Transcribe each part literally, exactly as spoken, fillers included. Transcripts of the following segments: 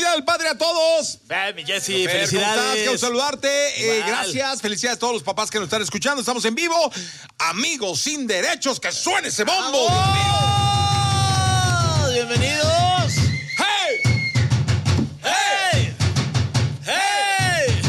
Día del Padre a todos. Eh, mi Jessy, Fer, felicidades. ¿cómo estás? Quiero saludarte. Eh, gracias. Felicidades a todos los papás que nos están escuchando. Estamos en vivo. Amigos sin derechos, que suene ese bombo. ¡Oh! Bienvenidos. ¡Hey! ¡Hey! ¡Hey!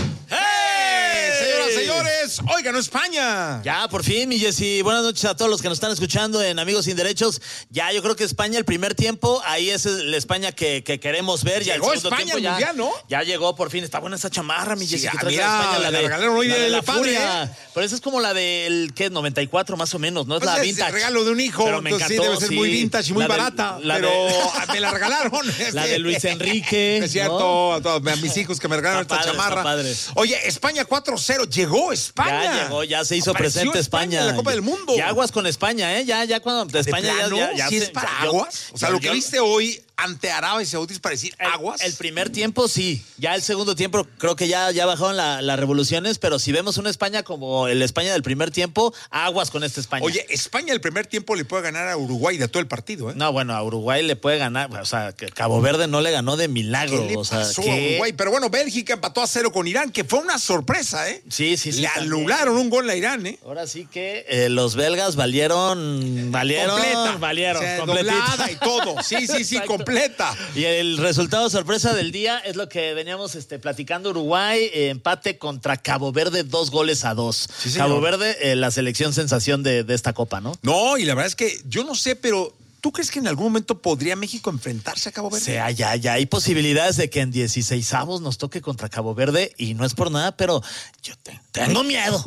¡Hey! Señoras, señores, hoy ganó España. Ya, por fin, mi Jessy. Buenas noches a todos los que nos están escuchando en Amigos Sin Derechos. Ya, yo creo que España, el primer tiempo, ahí es la España que, que queremos ver. Ya Llegó el segundo España tiempo al ya, Mundial, ¿no? Ya llegó, por fin. Está buena esa chamarra, mi Sí, Jessy. ah, que trae mira, España, la la de, regalaron hoy la de del la padre, Furia. ¿eh? Pero esa es como la del, ¿qué? noventa y cuatro más o menos, ¿no? Es Pues la es vintage. el regalo de un hijo, Pero me entonces encantó, sí, debe ser sí. muy vintage y muy La del- barata, la pero de- me la regalaron. La de Luis Enrique. Es cierto, ¿no? a, todos, a mis hijos que me regalaron Está esta padre, chamarra. está padre. Oye, España cuatro cero, llegó España. Ya llegó, ya se hizo Apareció presente España. en la Copa del Mundo. Y aguas con España, ¿eh? Ya, ya cuando de ¿De España plano? ya, ya, ya ¿Sí se- es para yo- aguas? O sea, yo- lo que yo- viste hoy ante Arabia Saudí es para decir el, aguas. el primer tiempo sí, ya el segundo tiempo creo que ya, ya bajaron la- las revoluciones, pero si vemos una España como el España del primer tiempo, aguas con esta España. Oye, España el primer tiempo le puede ganar a Uruguay de todo el partido, ¿eh? No, bueno, a Uruguay le puede ganar, o sea, que Cabo Verde no le ganó de milagro. ¿Qué le o sea, pasó ¿qué? a Uruguay? Pero bueno, Bélgica empató a cero con Irán, que fue una sorpresa, ¿eh? Sí, sí, sí. Le también. anularon un gol a Irán, ¿eh? Ahora sí que eh, los belgas valieron, valieron, Completa. valieron, O sea, completita. doblada y todo. Sí, sí, sí, Exacto. completa. Y el resultado sorpresa del día es lo que veníamos este, platicando. Uruguay, eh, empate contra Cabo Verde, dos goles a dos. Sí, señor. Cabo Verde, eh, la selección sensación de, de esta copa, ¿no? No, y la verdad es que yo no sé, pero ¿tú crees que en algún momento podría México enfrentarse a Cabo O Verde? sea, ya, ya hay posibilidades de que en dieciseisavos nos toque contra Cabo Verde y no es por nada, pero yo te- tengo miedo.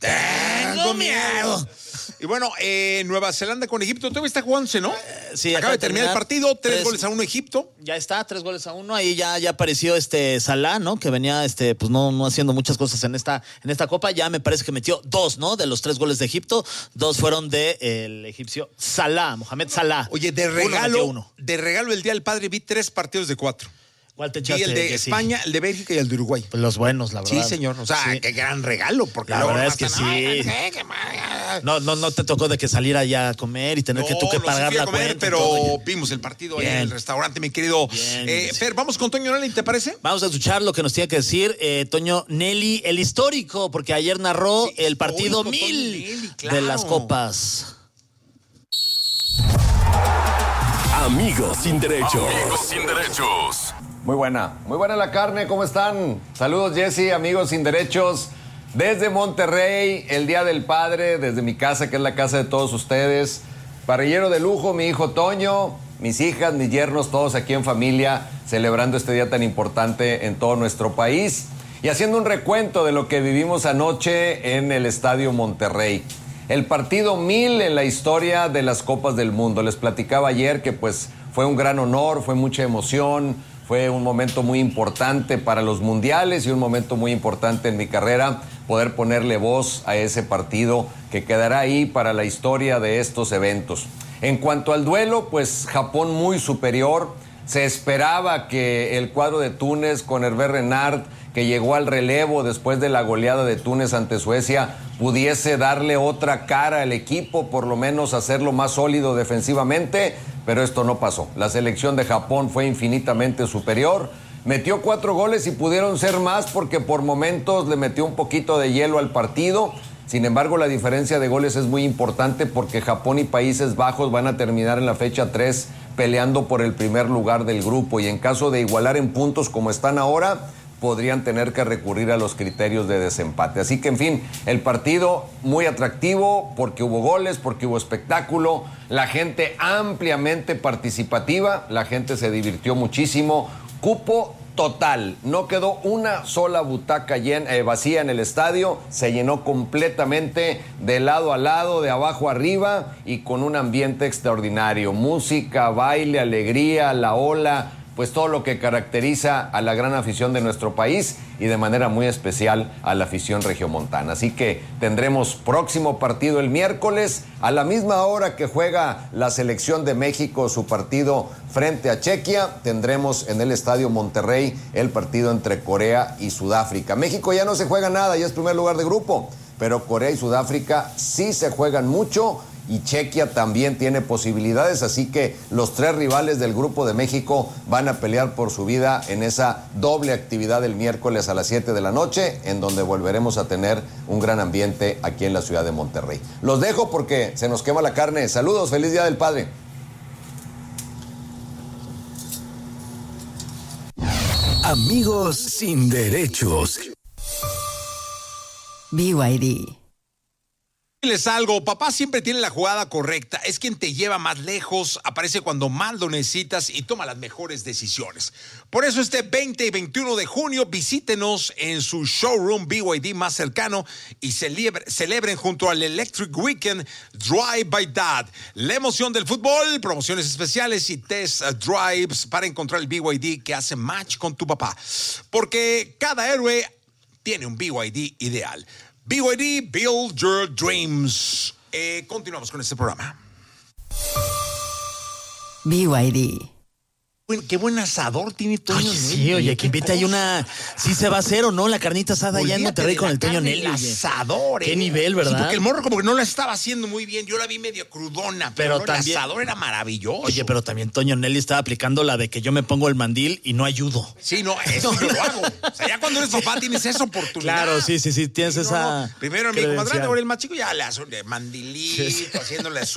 Tengo miedo. Y bueno, eh, Nueva Zelanda con Egipto, todavía está jugándose, ¿no? sí, Acaba de terminar el partido, tres, Tres- goles a uno Egipto. Ya está, tres goles a uno. Ahí ya, ya apareció este Salah, ¿no? Que venía este, pues no, no haciendo muchas cosas en esta, en esta copa. Ya me parece que metió dos, ¿no? De los tres goles de Egipto. Dos fueron de el egipcio Salah, Mohamed Salah. Oye, de Uno metió regalo, uno. de regalo el Día del Padre vi tres partidos de cuatro. ¿Cuál te Vi echaste? el de Jessy? España, el de Bélgica y el de Uruguay. Pues los buenos, la verdad. Sí, señor. O sea, Sí. qué gran regalo. Porque La luego verdad nomás es que están, sí. "Ay, no sé, qué mal". No, no, no te tocó de que salir allá a comer y tener que tú que No, no, sí pagar fui a la comer, cuenta. y pero todo. vimos el partido ahí en Bien. el restaurante, mi querido. Bien, Eh, sí. Fer, vamos con Toño Nelly, ¿te parece? Vamos a escuchar lo que nos tiene que decir eh, Toño Nelly, el histórico, porque ayer narró Sí, el partido histórico, Toño mil Nelly, claro. de las copas. Amigos sin derechos. Amigos sin derechos. Muy buena, muy buena la carne, ¿cómo están? Saludos Jessy, amigos sin derechos. Desde Monterrey, el Día del Padre, desde mi casa, que es la casa de todos ustedes. Parrillero de lujo, mi hijo Toño, mis hijas, mis yernos, todos aquí en familia, celebrando este día tan importante en todo nuestro país. Y haciendo un recuento de lo que vivimos anoche en el Estadio Monterrey. El partido mil en la historia de las Copas del Mundo. Les platicaba ayer que pues fue un gran honor, fue mucha emoción, fue un momento muy importante para los mundiales y un momento muy importante en mi carrera, poder ponerle voz a ese partido que quedará ahí para la historia de estos eventos. En cuanto al duelo, pues Japón muy superior. Se esperaba que el cuadro de Túnez con Hervé Renard, que llegó al relevo después de la goleada de Túnez ante Suecia, pudiese darle otra cara al equipo, por lo menos hacerlo más sólido defensivamente, pero esto no pasó. La selección de Japón fue infinitamente superior, metió cuatro goles y pudieron ser más porque por momentos le metió un poquito de hielo al partido. Sin embargo, la diferencia de goles es muy importante porque Japón y Países Bajos van a terminar en la fecha tres peleando por el primer lugar del grupo y en caso de igualar en puntos como están ahora, podrían tener que recurrir a los criterios de desempate. Así que, en fin, el partido muy atractivo porque hubo goles, porque hubo espectáculo, la gente ampliamente participativa, la gente se divirtió muchísimo, cupo total, no quedó una sola butaca llena, eh, vacía en el estadio, se llenó completamente de lado a lado, de abajo a arriba y con un ambiente extraordinario, música, baile, alegría, la ola, pues todo lo que caracteriza a la gran afición de nuestro país y de manera muy especial a la afición regiomontana. Así que tendremos próximo partido el miércoles a la misma hora que juega la selección de México su partido frente a Chequia. Tendremos en el Estadio Monterrey el partido entre Corea y Sudáfrica. México ya no se juega nada, ya es primer lugar de grupo, pero Corea y Sudáfrica sí se juegan mucho y Chequia también tiene posibilidades, así que los tres rivales del Grupo de México van a pelear por su vida en esa doble actividad el miércoles a las siete de la noche, en donde volveremos a tener un gran ambiente aquí en la ciudad de Monterrey. Los dejo porque se nos quema la carne. Saludos, feliz Día del Padre. Amigos sin derechos. B Y D. Les algo, papá siempre tiene la jugada correcta, es quien te lleva más lejos, aparece cuando más lo necesitas y toma las mejores decisiones. Por eso este veinte y veintiuno de junio visítenos en su showroom B Y D más cercano y celebre, celebren junto al Electric Weekend Drive by Dad. La emoción del fútbol, promociones especiales y test drives para encontrar el B Y D que hace match con tu papá. Porque cada héroe tiene un B Y D ideal. B Y D, Build Your Dreams. Eh, continuamos con este programa. B Y D. Qué buen asador tiene Toño Oye, Nelly. sí, oye, que invita ahí cosa. una... Sí se va a hacer o no, la carnita asada allá en Olvídate Monterrey de con la el Toño carne, Nelly. el oye. asador, Qué eh. nivel, ¿verdad? Sí, porque el morro como que no la estaba haciendo muy bien. Yo la vi medio crudona, pero, Pero no, también- el asador era maravilloso. Oye, pero también Toño Nelly estaba aplicando la de que yo me pongo el mandil y no ayudo. Sí, no, eso yo lo hago. O sea, ya cuando eres papá tienes esa oportunidad. Claro, sí, sí, sí, tienes Sí, no, esa no. Primero a mi credencial. comadre, ahora el más chico, ya le hace un mandilito, haciéndole su